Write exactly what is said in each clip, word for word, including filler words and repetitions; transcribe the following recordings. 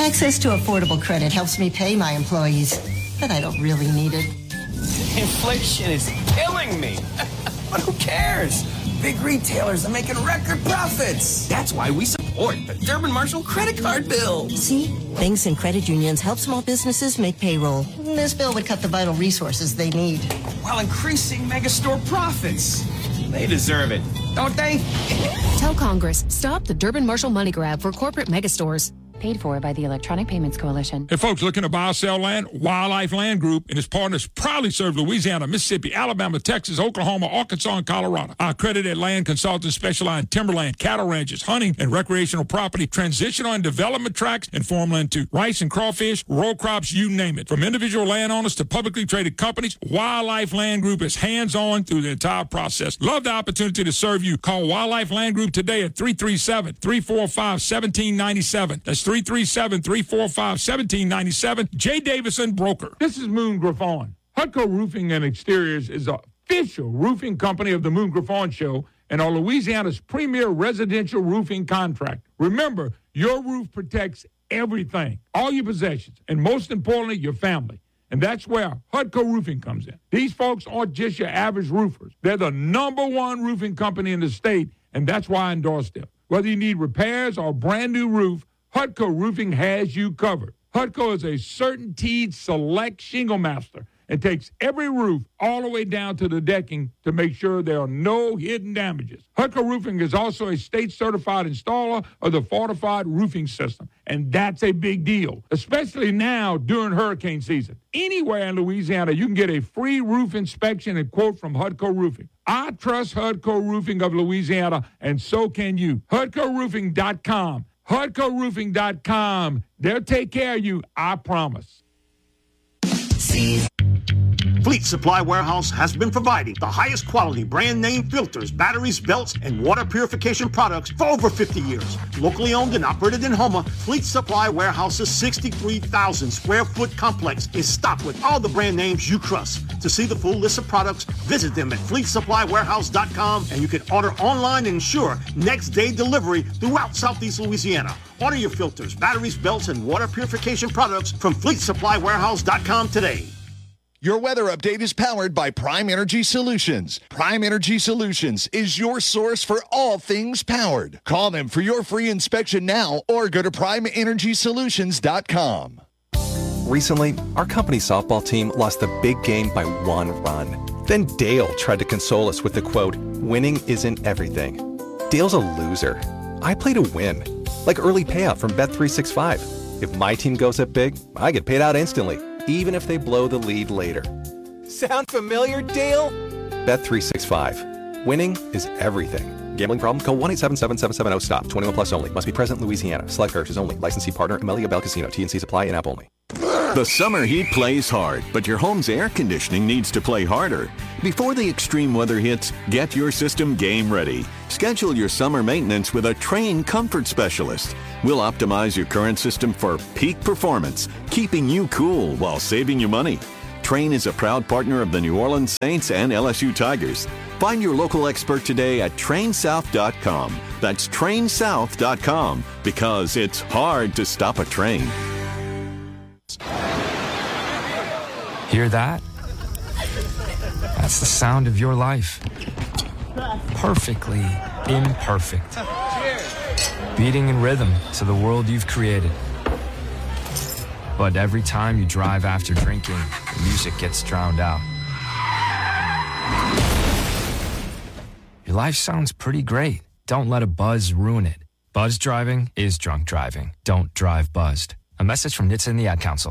Access to affordable credit helps me pay my employees, but I don't really need it. Inflation is killing me. But who cares? Big retailers are making record profits. That's why we support the Durbin Marshall credit card bill. See? Banks and credit unions help small businesses make payroll. This bill would cut the vital resources they need, while increasing megastore profits. They deserve it, don't they? Tell Congress, stop the Durbin Marshall money grab for corporate megastores. Paid for by the Electronic Payments Coalition. Hey, folks, looking to buy or sell land? Wildlife Land Group and its partners proudly serve Louisiana, Mississippi, Alabama, Texas, Oklahoma, Arkansas, and Colorado. Our accredited land consultants specialize in timberland, cattle ranches, hunting, and recreational property, transitional and development tracts, and farmland too. Rice and crawfish, row crops, you name it. From individual landowners to publicly traded companies, Wildlife Land Group is hands-on through the entire process. Love the opportunity to serve you. Call Wildlife Land Group today at three three seven, three four five, one seven nine seven. That's three three seven, three four five, one seven nine seven. Jay Davison, broker. This is Moon Griffon. Hutco Roofing and Exteriors is the official roofing company of the Moon Griffon Show and are Louisiana's premier residential roofing contractor. Remember, your roof protects everything, all your possessions, and most importantly, your family. And that's where Hutco Roofing comes in. These folks aren't just your average roofers. They're the number one roofing company in the state, and that's why I endorse them. Whether you need repairs or a brand new roof, Hutco Roofing has you covered. Hutco is a CertainTeed Select Shingle Master and takes every roof all the way down to the decking to make sure there are no hidden damages. Hutco Roofing is also a state-certified installer of the Fortified Roofing System, and that's a big deal, especially now during hurricane season. Anywhere in Louisiana, you can get a free roof inspection and quote from Hutco Roofing. I trust Hutco Roofing of Louisiana, and so can you. Hutco Roofing dot com. Hutco Roofing dot com. They'll take care of you, I promise. Fleet Supply Warehouse has been providing the highest quality brand name filters, batteries, belts, and water purification products for over fifty years. Locally owned and operated in Houma, Fleet Supply Warehouse's sixty-three thousand square foot complex is stocked with all the brand names you trust. To see the full list of products, visit them at fleet supply warehouse dot com, and you can order online and ensure next day delivery throughout Southeast Louisiana. Order your filters, batteries, belts, and water purification products from fleet supply warehouse dot com today. Your weather update is powered by Prime Energy Solutions. Prime Energy Solutions is your source for all things powered. Call them for your free inspection now or go to prime energy solutions dot com. Recently, our company softball team lost the big game by one run. Then Dale tried to console us with the quote, "Winning isn't everything." Dale's a loser. I play to win, like early payout from Bet three sixty-five. If my team goes up big, I get paid out instantly, even if they blow the lead later. Sound familiar, Dale? Bet three sixty-five. Winning is everything. Gambling problem? Call one eight seven seven, seven seven zero, stop. twenty-one plus only. Must be present in Louisiana. Select purchase only. Licensee partner, Amelia Bell Casino. T and C's apply. In-app only. The summer heat plays hard, but your home's air conditioning needs to play harder. Before the extreme weather hits, get your system game ready. Schedule your summer maintenance with a trained comfort specialist. We'll optimize your current system for peak performance, keeping you cool while saving you money. Trane is a proud partner of the New Orleans Saints and L S U Tigers. Find your local expert today at Trane South dot com. That's Trane South dot com, because it's hard to stop a train. Hear that? That's the sound of your life. Perfectly imperfect. Beating in rhythm to the world you've created. But every time you drive after drinking, the music gets drowned out. Your life sounds pretty great. Don't let a buzz ruin it. Buzz driving is drunk driving. Don't drive buzzed. A message from N H T S A and the Ad Council.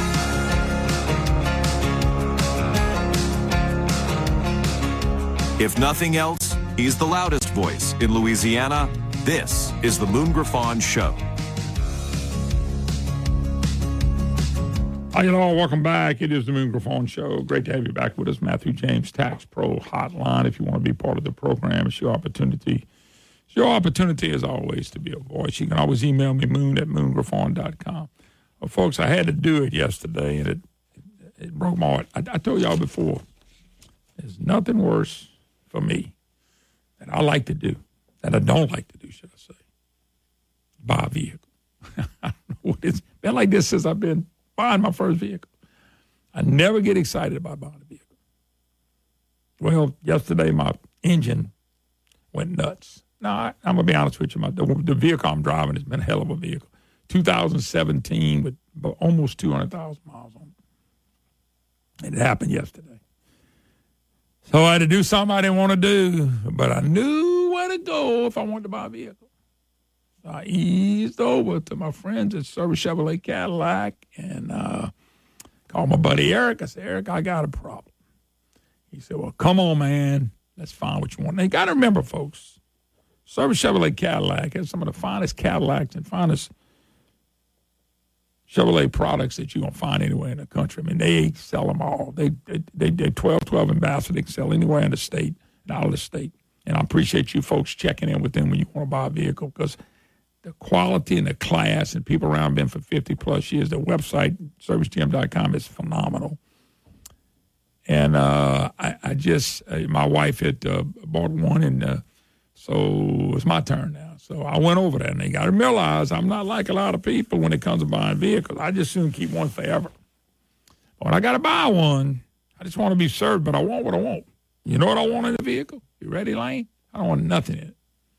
If nothing else, he's the loudest voice in Louisiana. This is the Moon Griffon Show. Hi, hello, welcome back. It is the Moon Griffon Show. Great to have you back with us. Matthew James Tax Pro Hotline. If you want to be part of the program, it's your opportunity. It's your opportunity, as always, to be a voice. You can always email me, moon at moon griffon dot com. Well, folks, I had to do it yesterday, and it it, it broke my heart. I, I told y'all before, there's nothing worse for me that I like to do, that I don't like to do, should I say, buy a vehicle. I don't know It's been like this since I've been buying my first vehicle. I never get excited about buying a vehicle. Well, yesterday my engine went nuts. Now, I, I'm going to be honest with you. My, the, the vehicle I'm driving has been a hell of a vehicle. two thousand seventeen with almost two hundred thousand miles on it. And it happened yesterday. So I had to do something I didn't want to do, but I knew where to go if I wanted to buy a vehicle. So I eased over to my friends at Service Chevrolet Cadillac and uh, called my buddy Eric. I said, Eric, I got a problem. He said, well, come on, man. Let's find what you want. Now, you got to remember, folks, Service Chevrolet Cadillac has some of the finest Cadillacs and finest Chevrolet products that you're going to find anywhere in the country. I mean, they sell them all. They they they, they twelve twelve ambassador. They can sell anywhere in the state and out of the state. And I appreciate you folks checking in with them when you want to buy a vehicle because the quality and the class and people around been for fifty plus years. The website, service g m dot com, is phenomenal. And uh, I, I just, uh, my wife had uh, bought one, and uh, so it's my turn now. So I went over there, and they got to realize I'm not like a lot of people when it comes to buying vehicles. I just soon keep one forever. But when I got to buy one, I just want to be served, but I want what I want. You know what I want in the vehicle? You ready, Lane? I don't want nothing in it.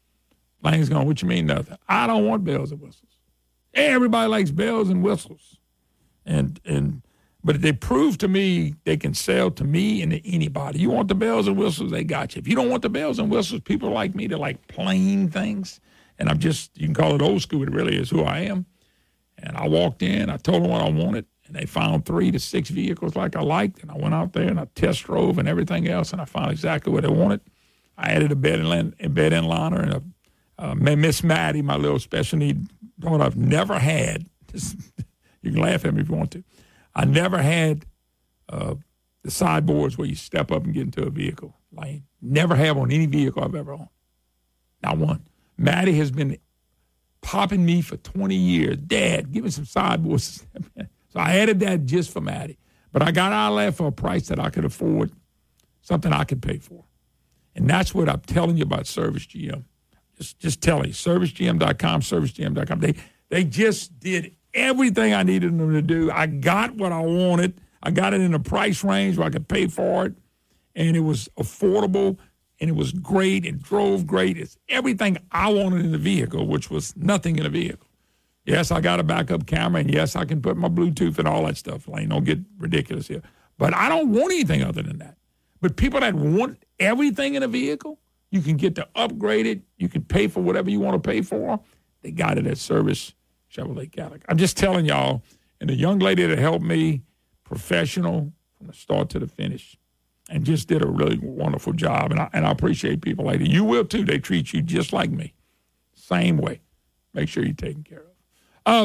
Lane's going, what you mean nothing? I don't want bells and whistles. Everybody likes bells and whistles. And, and, but they prove to me they can sell to me and to anybody. You want the bells and whistles, they got you. If you don't want the bells and whistles, people like me, they like plain things. And I'm just, you can call it old school, it really is who I am. And I walked in, I told them what I wanted, and they found three to six vehicles like I liked. And I went out there and I test drove and everything else, and I found exactly what I wanted. I added a bed and a bed in liner and a uh, Miss Maddie, my little special need daughter I've never had. Just, you can laugh at me if you want to. I never had uh, the sideboards where you step up and get into a vehicle. Lane. Never have on any vehicle I've ever owned. Not one. Maddie has been popping me for twenty years. Dad, give me some sideboards. So I added that just for Maddie. But I got out of there for a price that I could afford, something I could pay for. And that's what I'm telling you about Service G M. Just, just telling you, service g m dot com, service g m dot com. They, they just did everything I needed them to do. I got what I wanted. I got it in a price range where I could pay for it. And it was affordable. And it was great. It drove great. It's everything I wanted in the vehicle, which was nothing in the vehicle. Yes, I got a backup camera, and yes, I can put my Bluetooth and all that stuff. Lane, don't get ridiculous here. But I don't want anything other than that. But people that want everything in a vehicle, you can get to upgrade it. You can pay for whatever you want to pay for. They got it at Service Chevrolet Cadillac. I'm just telling y'all, and the young lady that helped me, professional from the start to the finish, and just did a really wonderful job. And I, and I appreciate people like that. You will, too. They treat you just like me. Same way. Make sure you're taken care of. Uh,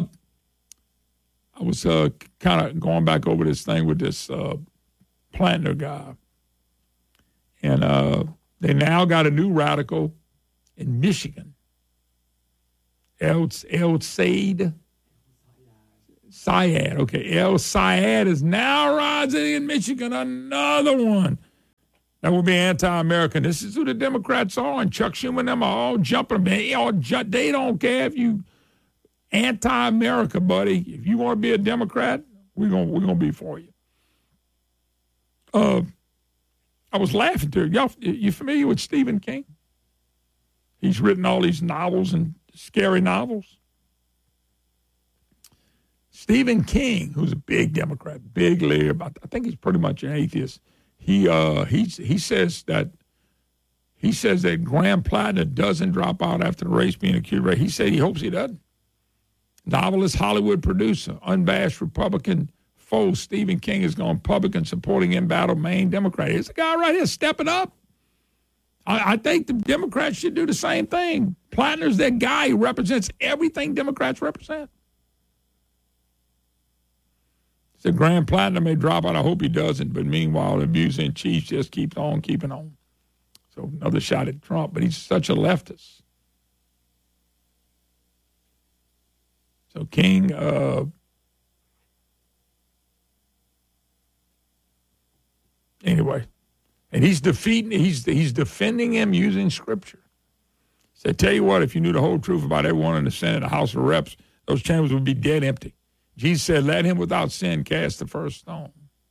I was uh, kind of going back over this thing with this uh, Plantner guy. And uh, they now got a new radical in Michigan. El, El Sayed. Syed. Okay, El Syed is now rising in Michigan. Another one that will be anti-American. This is who the Democrats are, and Chuck Schumer and them are all jumping. They, all ju- they don't care if you anti-America, buddy. If you want to be a Democrat, we're gonna we're gonna be for you. Uh, I was laughing to y'all. You familiar with Stephen King? He's written all these novels and scary novels. Stephen King, who's a big Democrat, big leader, I think he's pretty much an atheist. He uh he he says that he says that Graham Plattner doesn't drop out after the race being accused. He said he hopes he doesn't. Novelist, Hollywood producer, unabashed Republican foe, Stephen King is going Republican, supporting embattled Maine Democrat. Here's a guy right here stepping up. I, I think the Democrats should do the same thing. Plattner's that guy who represents everything Democrats represent. Said Graham Plattner may drop out. I hope he doesn't. But meanwhile, the abuser in chief just keeps on keeping on. So another shot at Trump. But he's such a leftist. So King, uh, anyway, and he's defeating. He's he's defending him using scripture. So I tell you what, if you knew the whole truth about everyone in the Senate, the House of Reps, those chambers would be dead empty. Jesus said, let him without sin cast the first stone.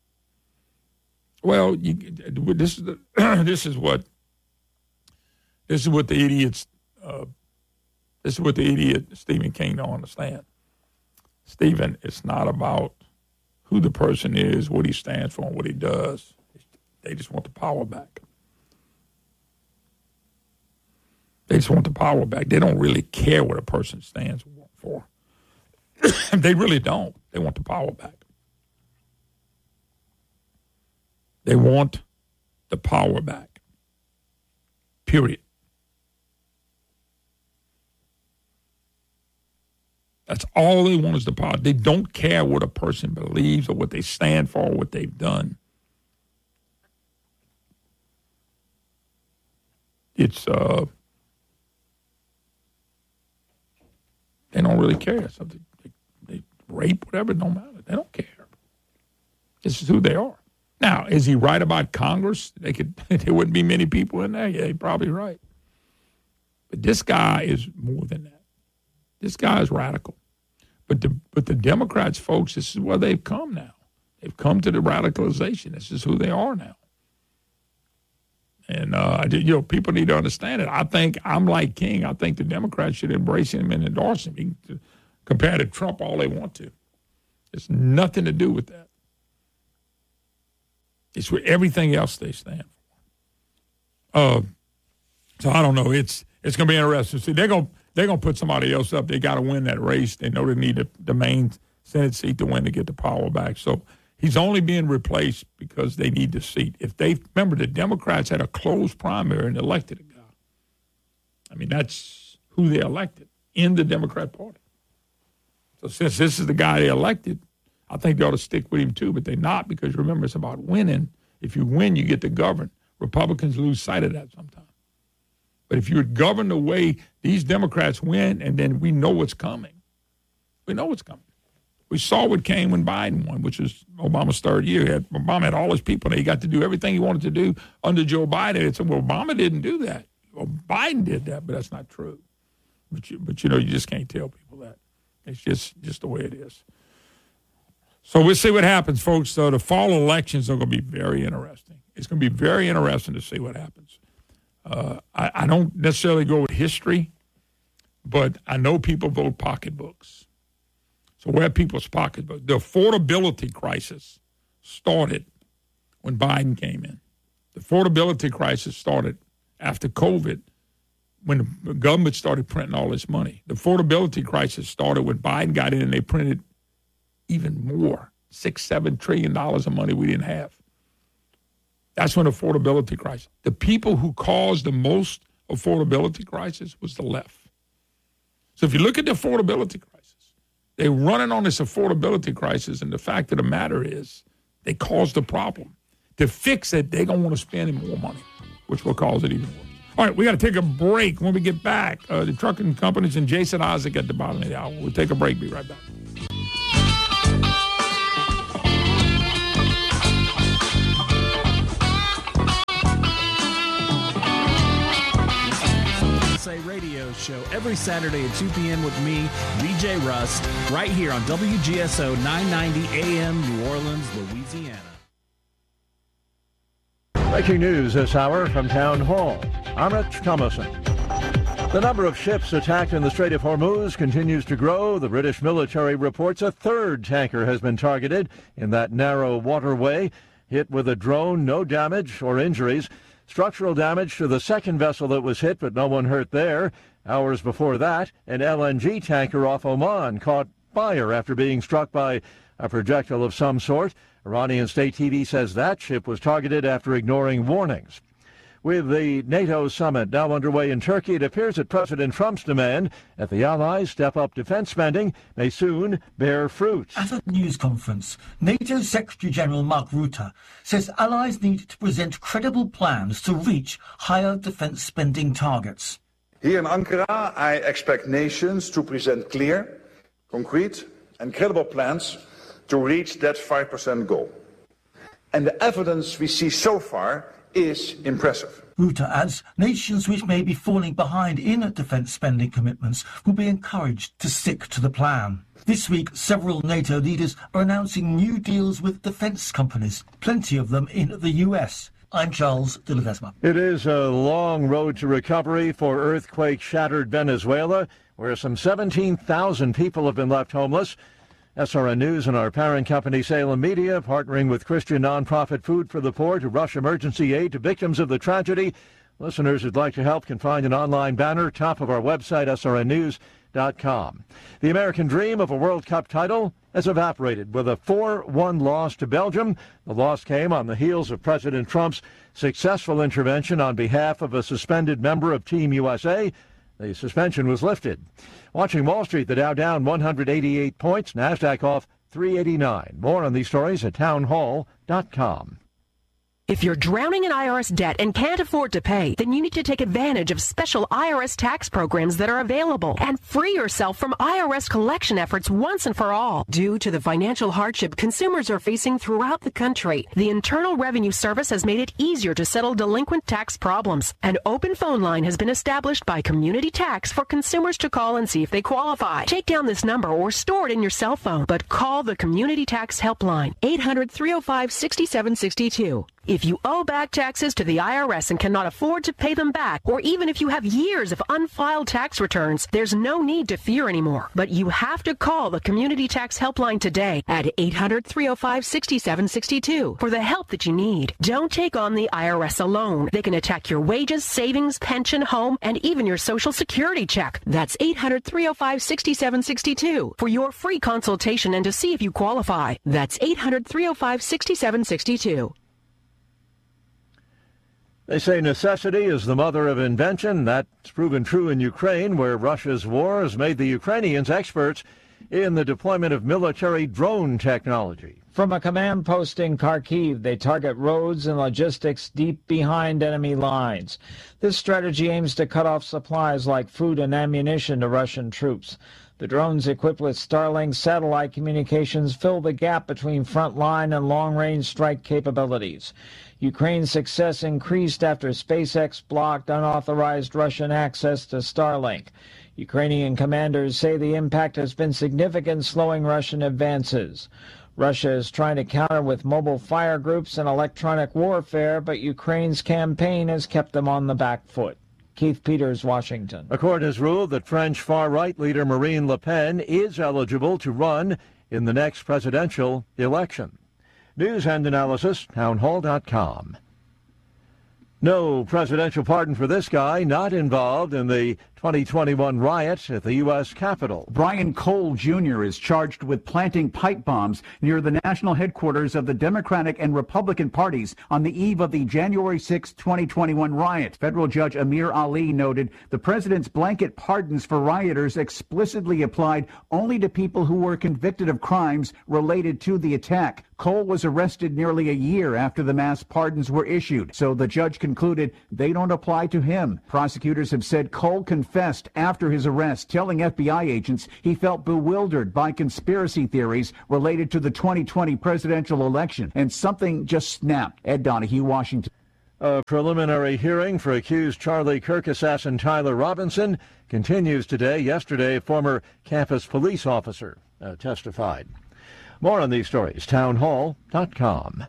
Well, you, this is the, this is what this is what the idiots uh, this is what the idiot Stephen King don't understand. Stephen, it's not about who the person is, what he stands for, and what he does. They just want the power back. They just want the power back. They don't really care what a person stands for. They really don't. They want the power back. They want the power back. Period. That's all they want is the power. They don't care what a person believes or what they stand for or what they've done. It's, uh, they don't really care. Something they, they rape, whatever, it don't matter. They don't care. This is who they are. Now, is he right about Congress? They could. There wouldn't be many people in there. Yeah, he's probably right. But this guy is more than that. This guy is radical. But the but the Democrats, folks, this is where they've come now. They've come to the radicalization. This is who they are now. And, uh, you know, people need to understand it. I think I'm like King. I think the Democrats should embrace him and endorse him. He can compare to Trump all they want to. It's nothing to do with that. It's with everything else they stand for. Uh, so I don't know. It's it's going to be interesting. See, they're going they're going to put somebody else up. They got to win that race. They know they need the, the main Senate seat to win to get the power back. So he's only being replaced because they need the seat. If they remember, the Democrats had a closed primary and elected a guy. I mean, that's who they elected in the Democrat Party. So since this is the guy they elected, I think they ought to stick with him too, but they're not, because remember, it's about winning. If you win, you get to govern. Republicans lose sight of that sometimes. But if you would govern the way these Democrats win, and then we know what's coming. We know what's coming. We saw what came when Biden won, which was Obama's third year. He had, Obama had all his people, and he got to do everything he wanted to do under Joe Biden. It's well, Obama didn't do that. Well, Biden did that, but that's not true. But you, but you know, you just can't tell people that. It's just just the way it is. So we'll see what happens, folks. So the fall elections are going to be very interesting. It's going to be very interesting to see what happens. Uh, I, I don't necessarily go with history, but I know people vote pocketbooks. So where are people's pocketbooks? The affordability crisis started when Biden came in. The affordability crisis started after COVID, when the government started printing all this money. The affordability crisis started when Biden got in and they printed even more, six, seven trillion dollars of money we didn't have. That's when affordability crisis. The people who caused the most affordability crisis was the left. So if you look at the affordability crisis, they're running on this affordability crisis, and the fact of the matter is they caused the problem. To fix it, they're going to want to spend more money, which will cause it even worse. All right, we got to take a break. When we get back, uh, the trucking companies and Jason Isaac at the bottom of the hour. We'll take a break. Be right back. Radio show every Saturday at two p.m. with me, V J Rust, right here on W G S O nine ninety A M, New Orleans, Louisiana. Breaking news this hour from Town Hall. I'm Rich Thomason. The number of ships attacked in the Strait of Hormuz continues to grow. The British military reports a third tanker has been targeted in that narrow waterway. Hit with a drone, no damage or injuries. Structural damage to the second vessel that was hit, but no one hurt there. Hours before that, an L N G tanker off Oman caught fire after being struck by a projectile of some sort. Iranian state T V says that ship was targeted after ignoring warnings. With the NATO summit now underway in Turkey, it appears that President Trump's demand that the allies step up defense spending may soon bear fruit. At a news conference, NATO Secretary-General Mark Rutte says allies need to present credible plans to reach higher defense spending targets. Here in Ankara, I expect nations to present clear, concrete and credible plans to reach that five percent goal. And the evidence we see so far is impressive. Rutte adds nations which may be falling behind in defence spending commitments will be encouraged to stick to the plan. This week, several NATO leaders are announcing new deals with defence companies, plenty of them in the U S. I'm Charles de Ledesma. It is a long road to recovery for earthquake-shattered Venezuela, where some seventeen thousand people have been left homeless. S R N News and our parent company Salem Media, partnering with Christian nonprofit Food for the Poor to rush emergency aid to victims of the tragedy. Listeners who'd like to help can find an online banner top of our website, S R N news dot com. The American dream of a World Cup title has evaporated with a four one loss to Belgium. The loss came on the heels of President Trump's successful intervention on behalf of a suspended member of Team U S A. The suspension was lifted. Watching Wall Street, the Dow down one hundred eighty-eight points, NASDAQ off three eighty-nine. More on these stories at town hall dot com. If you're drowning in I R S debt and can't afford to pay, then you need to take advantage of special I R S tax programs that are available and free yourself from I R S collection efforts once and for all. Due to the financial hardship consumers are facing throughout the country, the Internal Revenue Service has made it easier to settle delinquent tax problems. An open phone line has been established by Community Tax for consumers to call and see if they qualify. Take down this number or store it in your cell phone, but call the Community Tax Helpline, eight hundred, three oh five, six seven six two. If you owe back taxes to the I R S and cannot afford to pay them back, or even if you have years of unfiled tax returns, there's no need to fear anymore. But you have to call the Community Tax Helpline today at eight hundred, three oh five, six seven six two for the help that you need. Don't take on the I R S alone. They can attack your wages, savings, pension, home, and even your Social Security check. That's eight hundred, three oh five, six seven six two for your free consultation and to see if you qualify. That's eight hundred, three oh five, six seven six two. They say necessity is the mother of invention. That's proven true in Ukraine, where Russia's war has made the Ukrainians experts in the deployment of military drone technology. From a command post in Kharkiv, they target roads and logistics deep behind enemy lines. This strategy aims to cut off supplies like food and ammunition to Russian troops. The drones equipped with Starlink satellite communications fill the gap between front-line and long-range strike capabilities. Ukraine's success increased after SpaceX blocked unauthorized Russian access to Starlink. Ukrainian commanders say the impact has been significant, slowing Russian advances. Russia is trying to counter with mobile fire groups and electronic warfare, but Ukraine's campaign has kept them on the back foot. Keith Peters, Washington. A court has ruled that French far-right leader Marine Le Pen is eligible to run in the next presidential election. News and analysis, town hall dot com. No presidential pardon for this guy, not involved in the twenty twenty-one riot at the U S Capitol. Brian Cole Junior is charged with planting pipe bombs near the national headquarters of the Democratic and Republican parties on the eve of the January sixth, twenty twenty-one riot. Federal Judge Amir Ali noted the president's blanket pardons for rioters explicitly applied only to people who were convicted of crimes related to the attack. Cole was arrested nearly a year after the mass pardons were issued, so the judge concluded they don't apply to him. Prosecutors have said Cole confessed after his arrest, telling F B I agents he felt bewildered by conspiracy theories related to the twenty twenty presidential election, and something just snapped. Ed Donahue, Washington. A preliminary hearing for accused Charlie Kirk assassin Tyler Robinson continues today. Yesterday, a former campus police officer uh, testified. More on these stories, town hall dot com.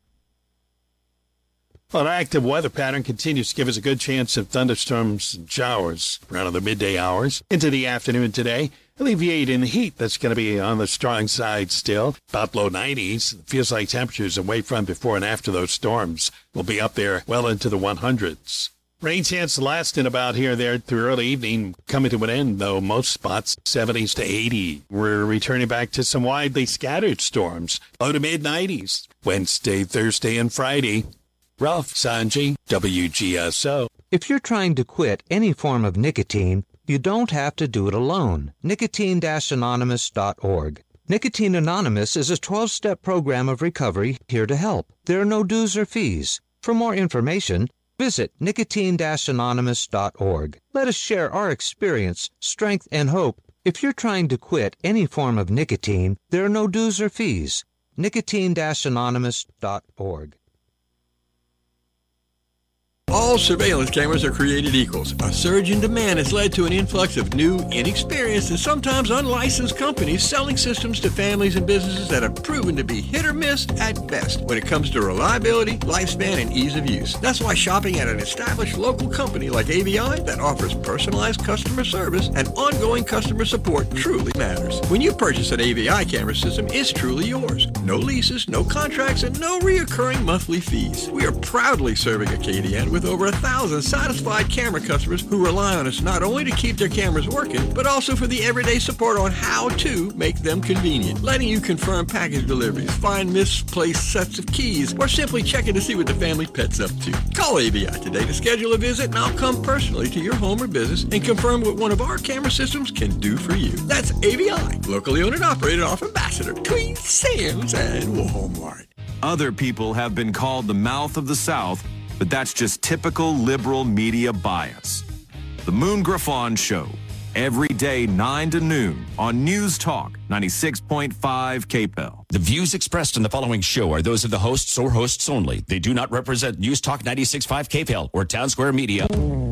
Well, an active weather pattern continues to give us a good chance of thunderstorms and showers around the midday hours into the afternoon today. Alleviating the heat that's going to be on the strong side still. About low nineties. It feels like temperatures away from before and after those storms will be up there well into the hundreds. Rain chance lasting about here and there through early evening, coming to an end, though, most spots seventies to eighty. We're returning back to some widely scattered storms, low to mid-nineties, Wednesday, Thursday, and Friday. Ralph Sanji, W G S O. If you're trying to quit any form of nicotine, you don't have to do it alone. nicotine dash anonymous dot org. Nicotine Anonymous is a twelve-step program of recovery here to help. There are no dues or fees. For more information, visit nicotine dash anonymous dot org. Let us share our experience, strength, and hope. If you're trying to quit any form of nicotine, there are no dues or fees. nicotine dash anonymous dot org. all surveillance cameras are created equals. A surge in demand has led to an influx of new, inexperienced, and sometimes unlicensed companies selling systems to families and businesses that have proven to be hit or miss at best when it comes to reliability, lifespan, and ease of use. That's why shopping at an established local company like A V I that offers personalized customer service and ongoing customer support truly matters. When you purchase an A V I camera system, it's truly yours. No leases, no contracts, and no reoccurring monthly fees. We are proudly serving Acadiana with over a thousand satisfied camera customers who rely on us not only to keep their cameras working, but also for the everyday support on how to make them convenient, letting you confirm package deliveries, find misplaced sets of keys, or simply checking to see what the family pet's up to. Call A V I today to schedule a visit, and I'll come personally to your home or business and confirm what one of our camera systems can do for you. That's A V I, locally owned and operated off Ambassador, Queen Sam's, and Walmart. Other people have been called the mouth of the South, but that's just typical liberal media bias. The Moon Griffon Show, every day nine to noon on News Talk ninety-six point five K P E L. The views expressed in the following show are those of the hosts or hosts only. They do not represent News Talk ninety-six point five K P E L or Town Square Media.